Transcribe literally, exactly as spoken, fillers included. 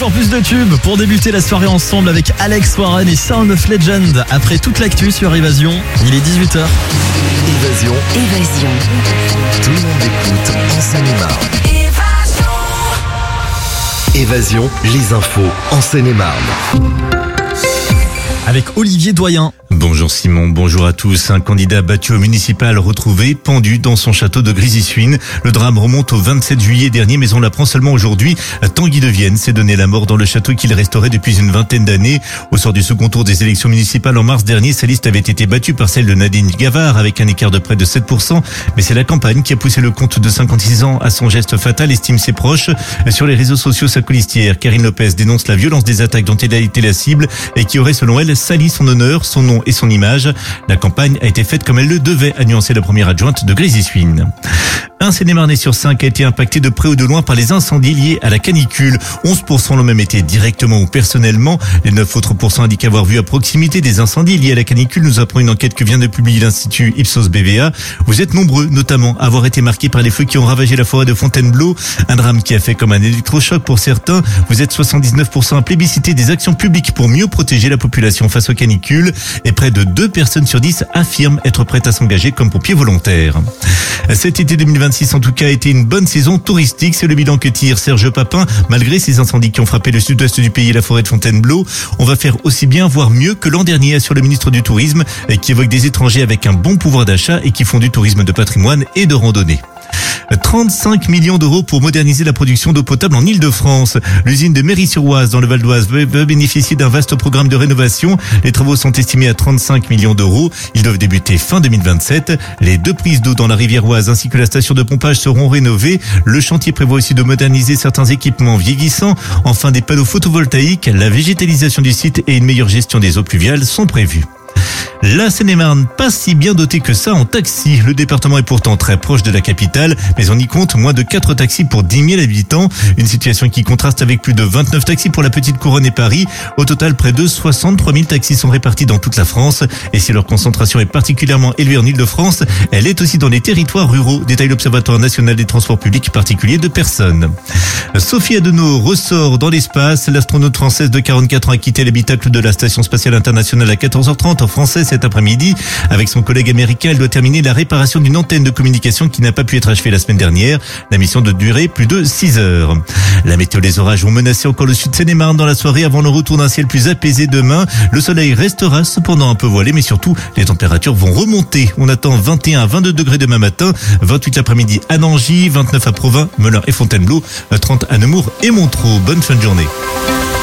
pour plus de tubes, pour débuter la soirée ensemble avec Alex Warren et Sound of Legend. Après toute l'actu sur Évasion, il est dix-huit heures. Évasion. Évasion. Tout le monde écoute en Seine-et-Marne. Évasion, les infos en Seine-et-Marne. Avec Olivier Doyen. Bonjour Simon, bonjour à tous. Un candidat battu au municipal retrouvé pendu dans son château de Grésy-Suines. Le drame remonte au vingt-sept juillet dernier, mais on l'apprend seulement aujourd'hui. Tanguy de Vienne s'est donné la mort dans le château qu'il restaurait depuis une vingtaine d'années. Au sort du second tour des élections municipales en mars dernier, sa liste avait été battue par celle de Nadine Gavard avec un écart de près de sept pour cent. Mais c'est la campagne qui a poussé le comte de cinquante-six ans à son geste fatal, estime ses proches. Sur les réseaux sociaux, sa colistière, Karine Lopez, dénonce la violence des attaques dont elle a été la cible et qui aurait, selon elle, sali son honneur, son nom et son image. La campagne a été faite comme elle le devait, a nuancé la première adjointe de Grésy-Suines. Un Seine-et-Marnais sur cinq a été impacté de près ou de loin par les incendies liés à la canicule. onze pour cent l'ont même été directement ou personnellement. Les neuf autres pourcents indiquent avoir vu à proximité des incendies liés à la canicule, nous apprend une enquête que vient de publier l'Institut Ipsos B V A. Vous êtes nombreux, notamment, à avoir été marqués par les feux qui ont ravagé la forêt de Fontainebleau. Un drame qui a fait comme un électrochoc pour certains. Vous êtes soixante-dix-neuf pour cent à plébisciter des actions publiques pour mieux protéger la population face aux canicules. Et près de deux personnes sur dix affirment être prêtes à s'engager comme pompiers volontaires. Cet été deux mille vingt-six, en tout cas, a été une bonne saison touristique. C'est le bilan que tire Serge Papin. Malgré ces incendies qui ont frappé le sud-ouest du pays et la forêt de Fontainebleau, on va faire aussi bien, voire mieux que l'an dernier, assure le ministre du Tourisme, qui évoque des étrangers avec un bon pouvoir d'achat et qui font du tourisme de patrimoine et de randonnée. trente-cinq millions d'euros pour moderniser la production d'eau potable en Ile-de-France. L'usine de Méry-sur-Oise dans le Val d'Oise veut bénéficier d'un vaste programme de rénovation. Les travaux sont estimés à trente-cinq millions d'euros. Ils doivent débuter fin deux mille vingt-sept. Les deux prises d'eau dans la rivière Oise ainsi que la station de pompage seront rénovées. Le chantier prévoit aussi de moderniser certains équipements vieillissants. Enfin, des panneaux photovoltaïques, la végétalisation du site et une meilleure gestion des eaux pluviales sont prévus. La Seine-et-Marne, pas si bien dotée que ça en taxi. Le département est pourtant très proche de la capitale, mais on y compte moins de quatre taxis pour dix mille habitants. Une situation qui contraste avec plus de vingt-neuf taxis pour la Petite Couronne et Paris. Au total, près de soixante-trois mille taxis sont répartis dans toute la France. Et si leur concentration est particulièrement élevée en Ile-de-France, elle est aussi dans les territoires ruraux, détaille l'Observatoire national des transports publics particuliers de personnes. Sophie Adenau ressort dans l'espace. L'astronaute française de quarante-quatre ans a quitté l'habitacle de la Station spatiale internationale à quatorze heures trente en français cet après-midi. Avec son collègue américain, elle doit terminer la réparation d'une antenne de communication qui n'a pas pu être achevée la semaine dernière. La mission doit durer plus de six heures. La météo, les orages vont menacer encore le sud de Seine-et-Marne dans la soirée avant le retour d'un ciel plus apaisé demain. Le soleil restera cependant un peu voilé, mais surtout, les températures vont remonter. On attend vingt et un à vingt-deux degrés demain matin, vingt-huit l'après-midi à Nangy, vingt-neuf à Provins, Melun et Fontainebleau, trente à Nemours et Montreux. Bonne fin de journée.